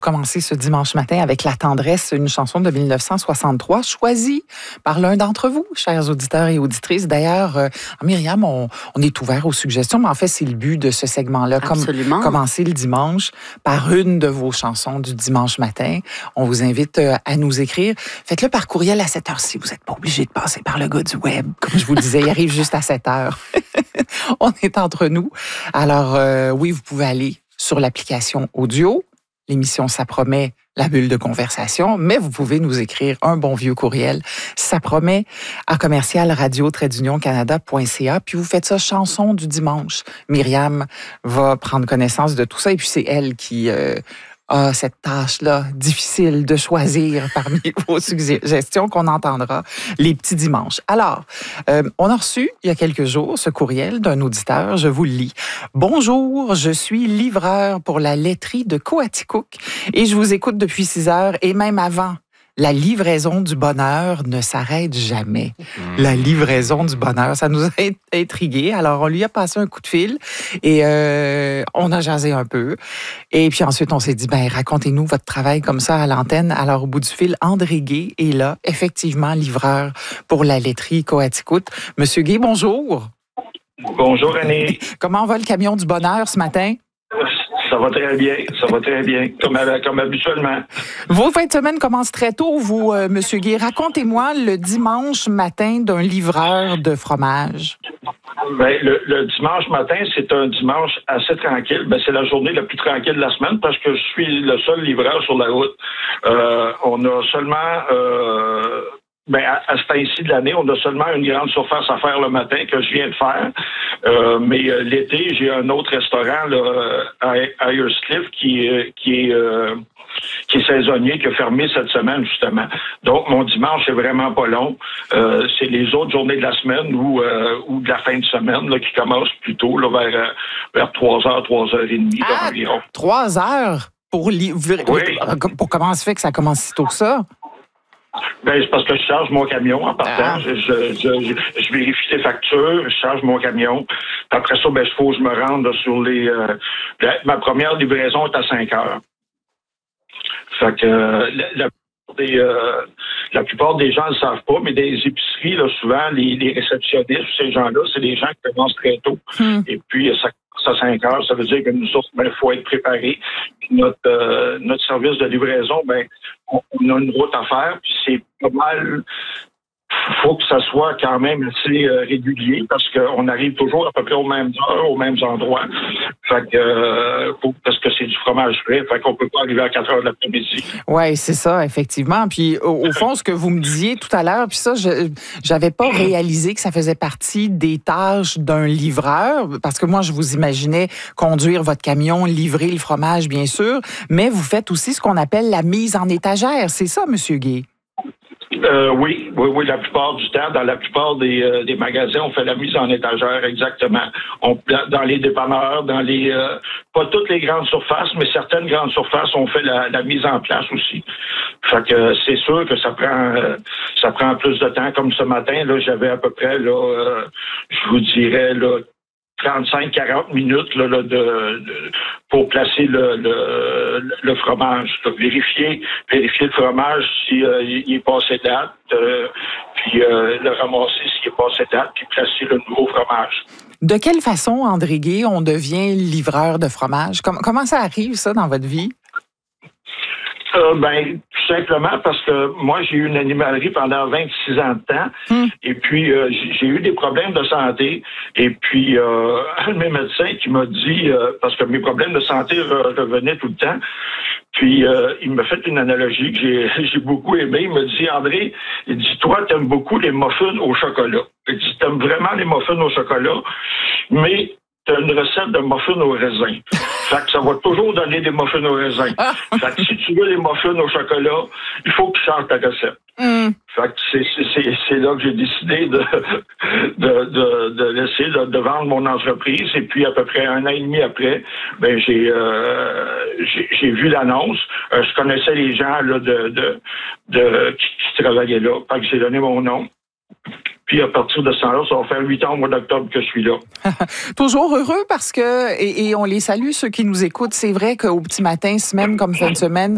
Commencer ce dimanche matin avec La tendresse, une chanson de 1963 choisie par l'un d'entre vous, chers auditeurs et auditrices. D'ailleurs, Myriam, on est ouvert aux suggestions, mais en fait, c'est le but de ce segment-là. Absolument. Commencer le dimanche par une de vos chansons du dimanche matin. On vous invite à nous écrire. Faites-le par courriel à cette heure-ci. Vous n'êtes pas obligé de passer par le gars du web. Comme je vous le disais, il arrive juste à 7 heures. On est entre nous. Alors, oui, vous pouvez aller sur l'application audio. L'émission Ça promet, la bulle de conversation, mais vous pouvez nous écrire un bon vieux courriel. Ça promet à commercial-radio-canada.ca. Puis vous faites ça chanson du dimanche. Myriam va prendre connaissance de tout ça et puis c'est elle qui a cette tâche-là difficile de choisir parmi vos suggestions qu'on entendra les petits dimanches. Alors, on a reçu il y a quelques jours ce courriel d'un auditeur. Je vous le lis. Bonjour, je suis livreur pour la laiterie de Coaticook et je vous écoute depuis 6 heures et même avant. La livraison du bonheur ne s'arrête jamais. La livraison du bonheur, ça nous a intrigués. Alors, on lui a passé un coup de fil et on a jasé un peu. Et puis ensuite, on s'est dit, racontez-nous votre travail comme ça à l'antenne. Alors, au bout du fil, André Gay est là, effectivement, livreur pour la laiterie Coaticook. Monsieur Gay, bonjour. Bonjour, Annie. Comment va le camion du bonheur ce matin? Ça va très bien, comme habituellement. Vos fins de semaine commencent très tôt, vous, Monsieur Gay. Racontez-moi le dimanche matin d'un livreur de fromage. Le dimanche matin, c'est un dimanche assez tranquille. C'est la journée la plus tranquille de la semaine parce que je suis le seul livreur sur la route. On a seulement... à ce temps-ci de l'année, on a seulement une grande surface à faire le matin que je viens de faire. Mais l'été, j'ai un autre restaurant là, à Ayerscliff qui est saisonnier, qui a fermé cette semaine, justement. Donc, mon dimanche est vraiment pas long. C'est les autres journées de la semaine ou de la fin de semaine là, qui commencent plus tôt, là, vers 3h, 3h30 environ. 3 heures pour livrer? Oui. Pour comment se fait que ça commence si tôt que ça? C'est parce que je charge mon camion en partant. Je vérifie les factures, je charge mon camion. Après ça, il faut que je me rende là, sur les... ma première livraison est à 5 heures. Fait que la plupart des gens ne le savent pas, mais des épiceries, là, souvent, les réceptionnistes, ces gens-là, c'est des gens qui commencent très tôt. Et puis, ça à 5 heures, ça veut dire que nous autres, faut être préparés. Puis notre service de livraison, on a une route à faire, puis c'est pas mal. Faut que ça soit quand même assez régulier parce qu'on arrive toujours à peu près aux mêmes heures, aux mêmes endroits. Fait que parce que c'est du fromage frais, fait qu'on peut pas arriver à 4 heures de l'après-midi. Oui, c'est ça, effectivement. Puis au fond, ce que vous me disiez tout à l'heure, puis ça, j'avais pas réalisé que ça faisait partie des tâches d'un livreur, parce que moi, je vous imaginais conduire votre camion, livrer le fromage, bien sûr, mais vous faites aussi ce qu'on appelle la mise en étagère. C'est ça, Monsieur Gay? Oui, la plupart du temps, dans la plupart des magasins, on fait la mise en étagère, exactement. Dans les dépanneurs, pas toutes les grandes surfaces, mais certaines grandes surfaces, on fait la mise en place aussi. Fait que c'est sûr que ça prend plus de temps. Comme ce matin, là, j'avais à peu près, là, je vous dirais, là, 35-40 minutes là, pour placer le fromage. Donc, vérifier le fromage s'il est passé date, puis le ramasser s'il est passé date, puis placer le nouveau fromage. De quelle façon, André Gay, on devient livreur de fromage? Comment ça arrive, ça, dans votre vie? Tout simplement parce que moi, j'ai eu une animalerie pendant 26 ans de temps. Et puis, j'ai eu des problèmes de santé. Et puis, un de mes médecins qui m'a dit, parce que mes problèmes de santé revenaient tout le temps, puis il m'a fait une analogie que j'ai beaucoup aimée. Il m'a dit, André, il dit, toi, t'aimes beaucoup les muffins au chocolat. Il dit, t'aimes vraiment les muffins au chocolat, mais t'as une recette de muffins au raisin. Fait que ça va toujours donner des muffins au raisin. Fait que si tu veux les muffins au chocolat, il faut que tu changes ta recette. Fait que c'est là que j'ai décidé de laisser de vendre mon entreprise. Et puis à peu près 1 an et demi après, j'ai vu l'annonce. Je connaissais les gens là qui travaillaient là. Fait que j'ai donné mon nom. Puis à partir de ce temps-là, ça va faire 8 ans au mois d'octobre que je suis là. Toujours heureux parce que, et on les salue, ceux qui nous écoutent, c'est vrai qu'au petit matin, semaine comme fin de semaine,